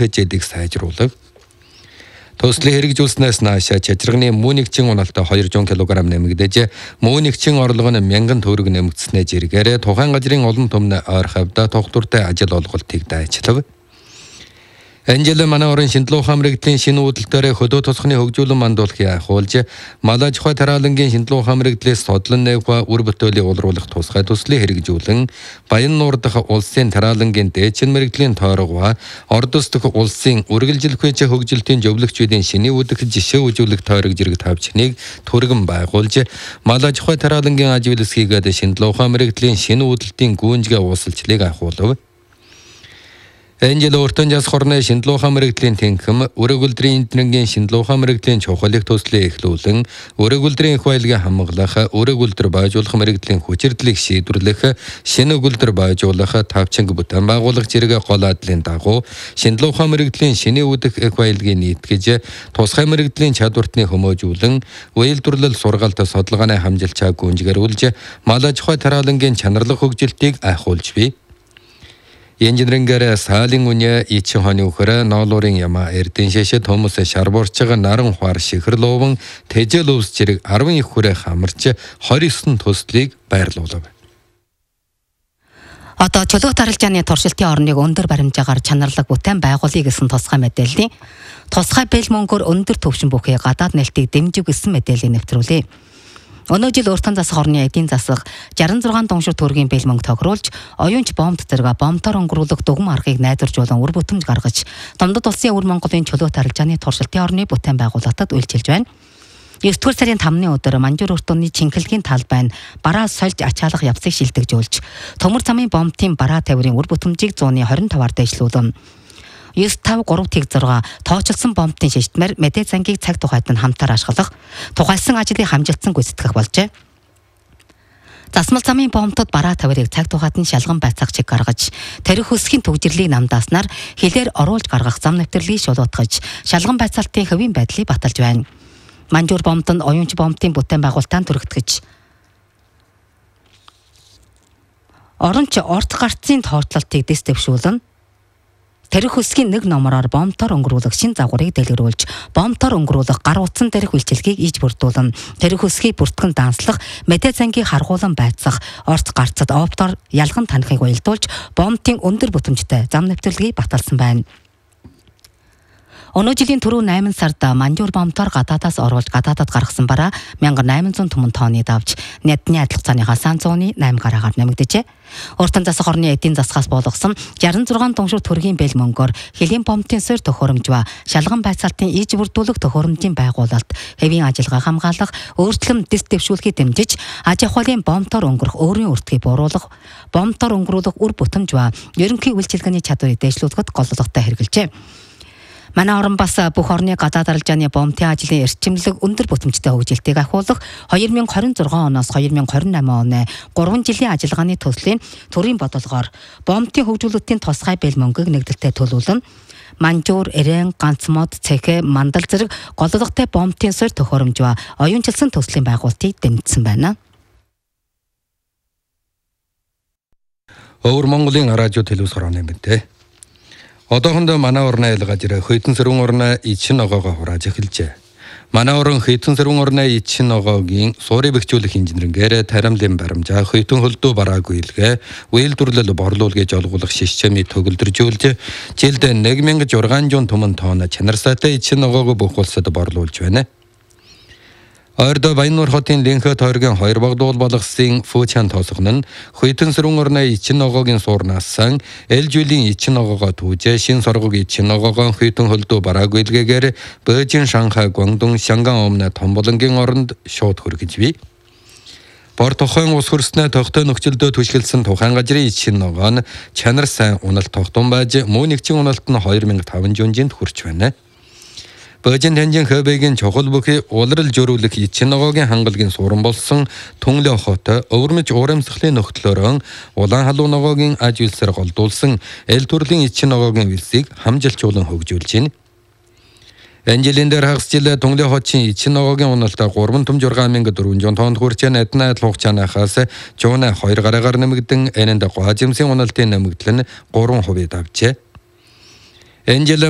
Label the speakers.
Speaker 1: хэжээдийг сайжруулав. Төслийг хэрэгжүүлснээс наашаа чажирганы муу нэгчин унаалтаа 200 кг нэмэгдэж, муу нэгчин орлого нь 1000 төгрөг нэмэгдснээр зэрэгээрээ тухайн газрын олон түмний ойр хавьда тогтвортой ажил олголтыг дайчлав. Энжелэ манай орон шинжилгээ ухаан мэрэгжлийн шинэ үүдэлтээр хөдөө тосхны хөгжүүлэн мандуулахыг ахиулж, мал аж ахуй тараалангийн шинжилгээ ухаан мэрэгжлээс содлон нэвха үр бүтээлийг улруулах тусгай төслийг хэрэгжүүлэн, Баян нуур дахь улсын тараалангийн дээдчин мэрэгжлийн тойрогоо Ордос дахь улсын үргэлжилгүй хөгжилтийн зөвлөгчдийн шинэ үүдэх жишээ үзүүлэх тойрог зэрэг тавьчныг түргэн байгуулж, мал аж ахуй тараалангийн ажиглалсхийгээд шинжилгээ ухаан мэрэгжлийн шинэ үүдэлтийн гүнжгээ уусалчлыг ахиулав. Энжел өртөн жас хорны шинжилгээ ухаан мэрэгжлийн тэнхэм, өрөөгөлдрийн эднэрийн шинжилгээ ухаан мэрэгжлийн чухлыг төслийг эхлүүлэн, өрөөгөлдрийн их баялагийг хамгаалах, өрөөгөлдөр байжуулах мэрэгжлийн хүчирдлийг шийдвэрлэх, шинэ өгүүлдэр байжуулах, тавчинг бүтээн байгуулах зэрэг гол айдлын дагуу шинжилгээ ухаан мэрэгжлийн шинэ үүдэх их баялагийг нийтгэж, тусгай мэрэгжлийн чадвартны хүмүүжүүлэн, үйлдвэрлэл сургаалт судалгааны хамжилчаа гүнжгэрүүлж, мал аж ахуй тараалангийн чанарлах хөгжилтийг айхуулж бий. Инженерингээр саалын үнэ ичин хоны үхэр ноолуурын яма эрдэн шэшэд хүмүүс шарбуурчга наран хуар шихрлууван тэжэл өвс зэрэг 10 их хүрээ хамарч 29 төслийг байрлуулав.
Speaker 2: Одоо чөлөө тарилжааны туршилтын орныг өндөр баримжаагаар чанарлаг бүтээн байгуулъя гэсэн тусгай мэдээллийн тусгай бэл мөнгөөр өндөр төвшин бүхий гадаад нээлтийг дэмжиг гэсэн мэдээллийг нэвтрүүлээ. Өнөө жил өртөн засах орны эдийн засаг 66 дуншир төгрөгийн бэл мөнгө тохируулж, оюунч бомб зэрэг бомтоор өнгөрүүлэх дүгм аргыг найдваржуулан үр бүтэмж гаргаж, Домдод улсын өвөр Монголын чөлөө тарилжааны туршилтын орны бүтээн байгуулалтад үйлчилж байна. 9-р сарын 5-ны өдөр Манжуур өртөөний Чинхэлгийн талбай нь бараа сольж ачаалах явцыг шилдэгжүүлж, төмөр замын бомбтын бараа тавирын үр бүтэмжийг 125-аар дэвшлүүлэн. 953-6 тоочилсон бомбтын шишдмэр мэдээ зангийг цаг тухайд нь хамтаар ашиглах, тухайлсан ажлыг хамжилтсан гүйцэтгэх болжээ. Засмал замын бомбтод бараа тавирыг цаг тухайд нь шалган байцаах чиг гаргаж, тарих хөсгийн төгжрлийг намдааснаар хилээр оруулж гаргах зам нэвтрэлийг шулуутгаж, шалган байцаалтын хэвийн байдлыг баталж байна. Манжуур бомбтод оюунч бомбтын бүтээн байгуулалтаа түрэгтгэж, оронч орт гарцын тооцоолтыг дэс дэвшүүлэн, тарих хөсгийн нэг номероор бомбтоор өнгөрүүлэх шин загварыг дэлгэрүүлж, бомбтоор өнгөрүүлэх гар утсан тарих үйлчилгээг иж бүрдүүлэн, тарих хөсгийг бүртгэн данслах, мэдээ зангийг харгуулан байцах, орц гарцад оптоор ялган танихыг уялдуулж, бомбтын өндөр бүтэмжтэй зам нэвтрэлгийг баталсан байна. Өнөө жилийн түрүү 8 сард Манжуур бомбтоор гадаадаас оруулж гадаадад гаргасан бараа 1800 түмэн тонны давж, нядны адилх цааныхаа сан 108 гараагаар нэмэгдэжээ. Өртөн засах орны эдийн засгаас болгосон 66 дуншир төгрөгийн бэл мөнгөөр хэлийн бомбтын суур төхөөрөмж ба шалган байцаалтын иж бүрдүүлэх төхөөрөмжийн байгуулалт, хэвийн ажиллагаа хамгаалах, өөрчлөм дэс дэвшүүлэхийг дэмжиж, аж ахуйлын бомбтоор өнгөрөх өөрийн өртгийг бууруулах, бомбтоор өнгөрүүлэх үр бүтэмж ба ерөнхий үйлчилгээний чадварыг дэвшлүүлэхэд голлоготой хэрэгжилжээ. Манай орон бас бүх орны гадаад арилжааны бомбтын ажлын эрчимлэг өндөр бүтэмжтэй хөгжилтийг ахиулах 2026 оноос 2028 оны 3 жилийн ажиллагааны төслийн төрийн бодлогоор бомбтын хөгжүүлэлтийн тусгай бэл мөнгөийг нэгдэлтэд төлөвлөн, Манжуур, Эрен, Ганцмод, Цэхэ, Мандал зэрэг голлоготой бомбтын суур төхөөрөмж ба оюунчилсан төслийн байгуулалтыг дэмжсэн байна.
Speaker 1: Өвөр Монголын радио телевиз хорооны мэдээ. Одоохондоо манай орны айлгажраа хөйтөн сэрүүн орны ичин ногоогоо хурааж эхэлжээ. Манай орон хөйтөн сэрүүн орны ичин ногоогийн суурийг бэхжүүлэх инженерингээр таримлын баримжаа хөйтөн хөлдөө бараагүй илгээ үйлдвэрлэл борлуулгыг олгуулах шишчмийг төгөлдржүүлж, жилд 1600 түмэн тонн чанар сайтай ичин ногоог бүх улсад борлуулж байна. Ойрдоо Баян нуур хотын Линхэ тойргийн 2 багдуул болгосын Фүүчан тоосгон нь хөйтөн сэрүүн орны ичин ногоогийн суурнаас эл жилийн ичин ногоогоо түүж, шин соргог ичин ногоогоо хөйтөн хөлдөө бараагүй илгээгээр Бээжин, Шанхай, Гуандун, Шанган өмнө Томболонгийн оронд шууд хүргэж бий. Бор тухайн ус хөрснөө тогтоо нөхцөлдөө түшгэлсэн тухайн газрын ичин ногоо нь чанар сайн уналт тогтун байж, муу нэгчин уналт нь 2500-д хүрч байна. Бээжин Танжин Хэбэгийн чухал бүхий улирал жөрүүлэх ичин ногоогийн хангалагын суурин болсон Түнлэ хот өвөрмөж урамсгалын нөхдлөөрөө улаан халуун ногоогийн аж үйлсээр голдуулсан эл төрлийн ичин ногоогийн вэлсийг хамжилчуулан хөгжүүлж байна. Энжилэн дээр хагас жил Түнлэ хотын ичин ногоогийн уналтаа 3,6400 тонн хүрч эднэ адил хугацаанаас жууна 2 гараагаар нэмэгдэн энэнд гоожимсын уналтын нэмэгдэл нь 3% давжээ. Энжел